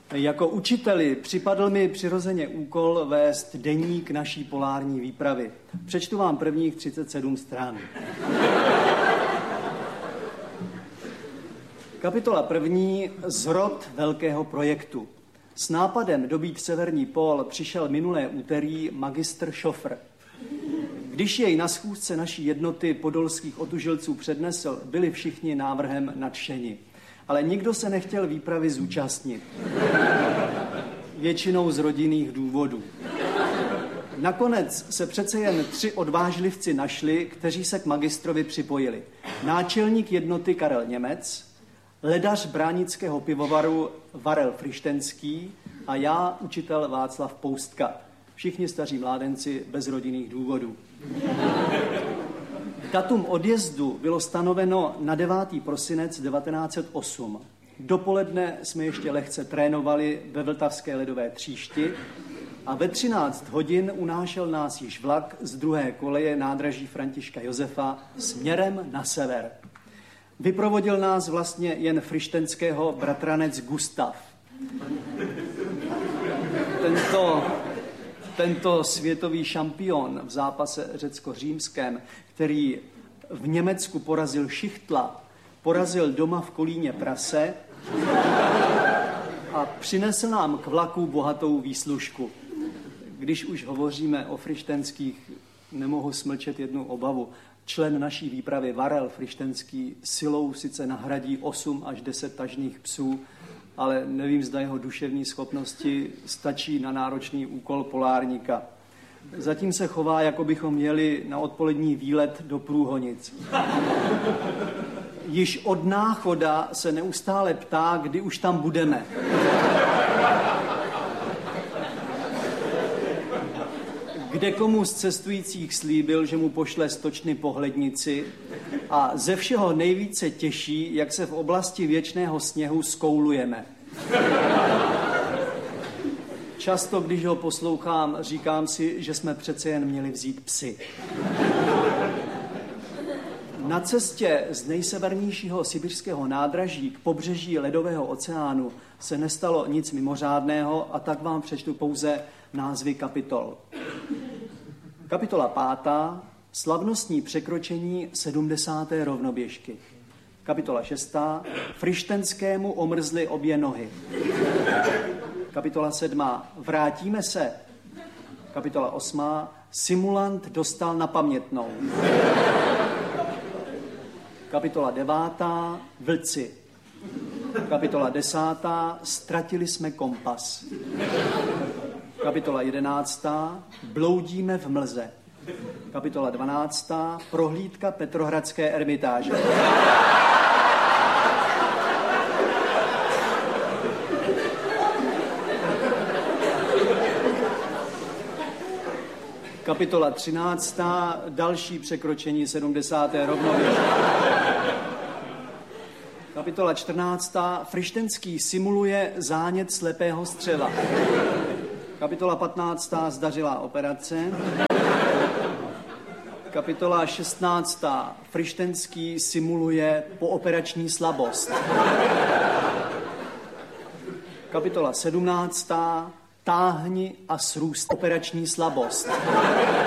Jako učiteli připadl mi přirozeně úkol vést deník naší polární výpravy. Přečtu vám prvních 37 stran. Kapitola první. Zrod velkého projektu. S nápadem dobít severní pól přišel minulé úterý magistr Šofr. Když jej na schůzce naší jednoty podolských otužilců přednesl, byli všichni návrhem nadšeni. Ale nikdo se nechtěl výpravy zúčastnit. Většinou z rodinných důvodů. Nakonec se přece jen 3 odvážlivci našli, kteří se k magistrovi připojili. Náčelník jednoty Karel Němec, ledař bránického pivovaru Varel Frištenský a já, učitel Václav Poustka. Všichni staří mládenci bez rodinných důvodů. Datum odjezdu bylo stanoveno na 9. prosinec 1908. Dopoledne jsme ještě lehce trénovali ve Vltavské ledové tříšti a ve 13 hodin unášel nás již vlak z druhé koleje nádraží Františka Josefa směrem na sever. Vyprovodil nás vlastně jen frištenského bratranec Gustav. Tento světový šampion v zápase řecko-římském, který v Německu porazil Šichtla, porazil doma v Kolíně prase a přinesl nám k vlaku bohatou výslužku. Když už hovoříme o frištenských, nemohu smlčet jednu obavu. Člen naší výpravy Varel Frištenský silou sice nahradí 8 až 10 tažných psů, ale nevím, zda jeho duševní schopnosti stačí na náročný úkol polárníka. Zatím se chová, jako bychom jeli na odpolední výlet do Průhonic. Již od náchoda se neustále ptá, kdy už tam budeme. Kdekomu z cestujících slíbil, že mu pošle stočny pohlednici a ze všeho nejvíce těší, jak se v oblasti věčného sněhu skoulujeme. Často, když ho poslouchám, říkám si, že jsme přece jen měli vzít psy. Na cestě z nejsevernějšího sibirského nádraží k pobřeží Ledového oceánu se nestalo nic mimořádného a tak vám přečtu pouze názvy kapitol. Kapitola 5. Slavnostní překročení 70. rovnoběžky. Kapitola 6. Frištenskému omrzly obě nohy. Kapitola 7. Vrátíme se. Kapitola 8. Simulant dostal na pamětnou. Kapitola 9. Vlci. Kapitola 10. Ztratili jsme kompas. Kapitola 11. Bloudíme v mlze. Kapitola 12. Prohlídka Petrohradské ermitáže. Kapitola 13. Další překročení 70. rovnověže. Kapitola 14. Frištenský simuluje zánět slepého střeva. Kapitola 15. Zdařilá operace. Kapitola 16. Frištenský simuluje pooperační slabost. Kapitola 17. Táhni a srůst operační slabost.